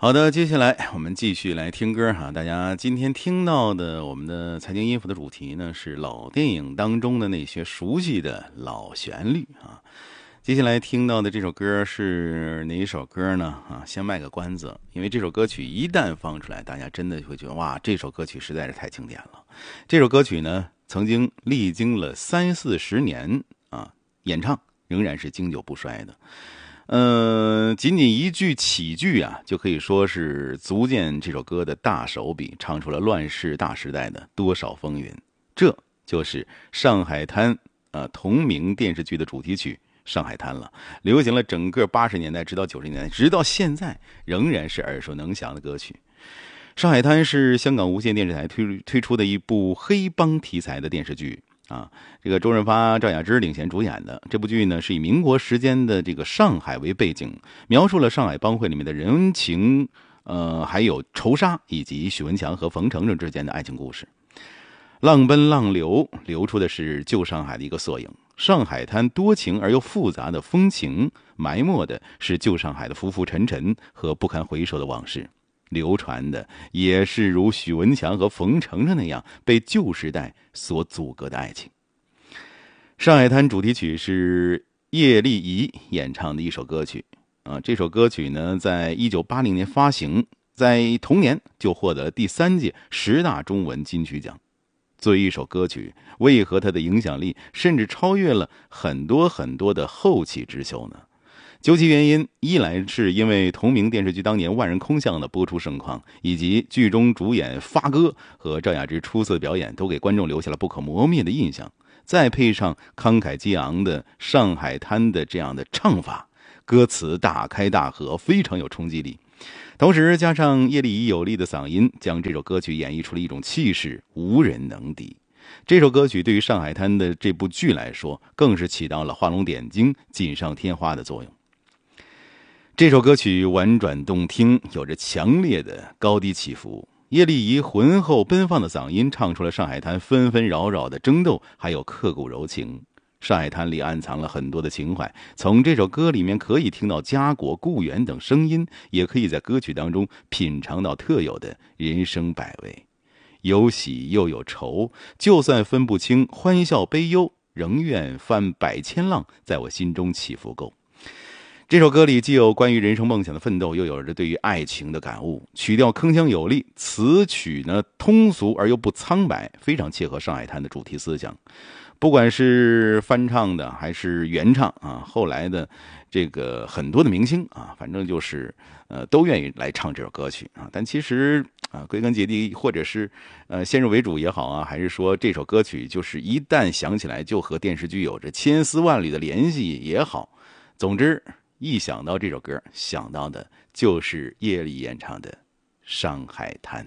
好的，接下来我们继续来听歌哈。大家今天听到的我们的财经音符的主题呢，是老电影当中的那些熟悉的老旋律啊。接下来听到的这首歌是哪一首歌呢？先卖个关子，因为这首歌曲一旦放出来，大家真的会觉得哇，这首歌曲实在是太经典了。这首歌曲呢，曾经历经了30-40年演唱仍然是经久不衰的。仅仅一句起句就可以说是足见这首歌的大手笔，唱出了乱世大时代的多少风云。这就是上海滩同名电视剧的主题曲《上海滩》了，流行了整个80年代直到90年代，直到现在仍然是耳熟能详的歌曲。上海滩是香港无线电视台推出的一部黑帮题材的电视剧这个周润发、赵雅芝领衔主演的这部剧呢，是以民国时间的这个上海为背景，描述了上海帮会里面的人情，还有仇杀，以及许文强和冯程程之间的爱情故事。浪奔浪流，流出的是旧上海的一个缩影。上海滩多情而又复杂的风情，埋没的是旧上海的浮浮沉沉和不堪回首的往事。流传的也是如许文强和冯程程那样被旧时代所阻隔的爱情。上海滩主题曲是叶丽仪演唱的一首歌曲这首歌曲呢，在1980年发行，在同年就获得了第3届10大中文金曲奖。作为一首歌曲，为何它的影响力甚至超越了很多很多的后起之秀呢？究其原因，一来是因为同名电视剧当年万人空巷的播出盛况，以及剧中主演发哥和赵雅芝出色的表演，都给观众留下了不可磨灭的印象。再配上慷慨激昂的上海滩的这样的唱法，歌词大开大合，非常有冲击力。同时加上叶丽仪有力的嗓音，将这首歌曲演绎出了一种气势，无人能敌。这首歌曲对于上海滩的这部剧来说，更是起到了画龙点睛、锦上添花的作用。这首歌曲婉转动听，有着强烈的高低起伏。叶丽仪浑厚奔放的嗓音唱出了上海滩纷纷扰扰的争斗，还有刻骨柔情。上海滩里暗藏了很多的情怀，从这首歌里面可以听到家国、故园等声音，也可以在歌曲当中品尝到特有的人生百味。有喜又有愁，就算分不清欢笑悲忧，仍愿翻百千浪，在我心中起伏够。这首歌里既有关于人生梦想的奋斗，又有着对于爱情的感悟，曲调铿锵有力，词曲呢通俗而又不苍白，非常切合上海滩的主题思想。不管是翻唱的还是原唱后来的这个很多的明星反正就是都愿意来唱这首歌曲但其实归根结底，或者是先入为主也好还是说这首歌曲就是一旦想起来就和电视剧有着千丝万缕的联系也好，总之一想到这首歌，想到的就是叶丽演唱的《上海滩》。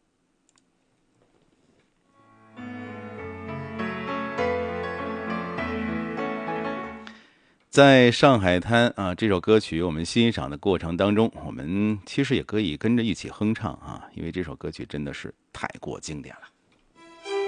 在上海滩这首歌曲我们欣赏的过程当中，我们其实也可以跟着一起哼唱因为这首歌曲真的是太过经典了。